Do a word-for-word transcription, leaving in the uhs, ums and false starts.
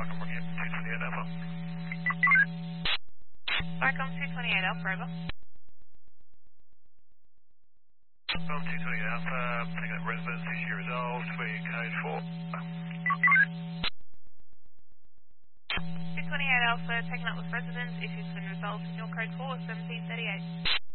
I'm looking at two twenty-eight Alpha. Vicom two twenty-eight Alpha, over. From two twenty-eight Alpha, picking up residence, issue resolved, we code four. two twenty-eight Alpha, taking up with residents, issues been resolved in your code four, seventeen thirty-eight.